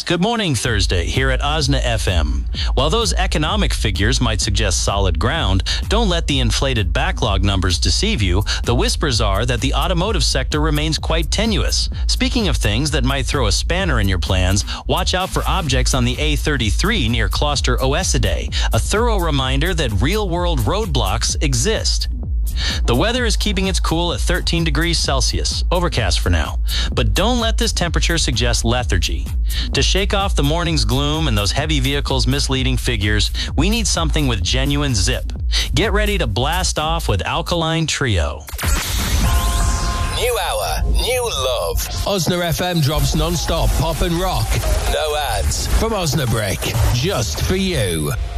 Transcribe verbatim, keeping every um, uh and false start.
Good morning, Thursday, here at Osna F M. While those economic figures might suggest solid ground, don't let the inflated backlog numbers deceive you. The whispers are that the automotive sector remains quite tenuous. Speaking of things that might throw a spanner in your plans, watch out for objects on the A thirty-three near Closter Oesidae, a thorough reminder that real-world roadblocks exist. The weather is keeping its cool at thirteen degrees Celsius, overcast for now. But don't let this temperature suggest lethargy. To shake off the morning's gloom and those heavy vehicles' misleading figures, we need something with genuine zip. Get ready to blast off with Alkaline Trio. New hour, new love. Osna F M drops non-stop pop and rock. No ads. From Osnabrick, just for you.